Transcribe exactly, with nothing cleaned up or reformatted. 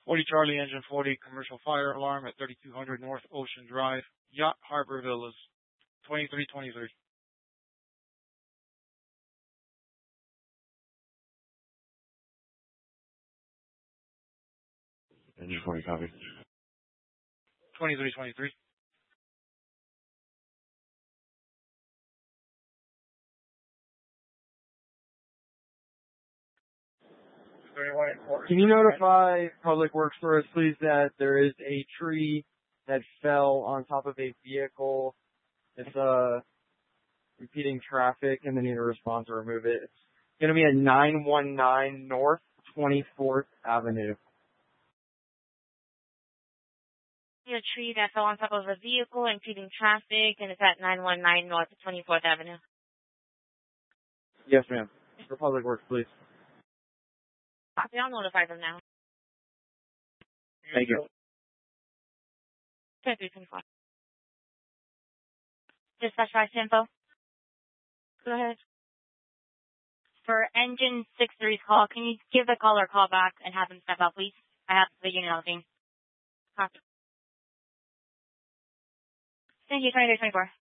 forty Charlie, engine forty, commercial fire alarm at thirty-two hundred North Ocean Drive, Yacht Harbor Villas, twenty-three twenty-three. Engine forty copy. twenty-three twenty-three. Can you notify Public Works for us, please, that there is a tree that fell on top of a vehicle? It's uh, impeding traffic, and they need a response to remove it. It's going to be at nine one nine North twenty-fourth Avenue. A tree that fell on top of a vehicle, impeding traffic, and it's at nine one nine North twenty-fourth Avenue. Yes, ma'am. For Public Works, please. Copy, I'll notify them now. Thank you. twenty-three twenty-four. Dispatch five info. Go ahead. For engine six three's call, can you give the caller a call back and have them step out, please? I have the unit on the thing. Copy. Thank you, twenty-three twenty-four.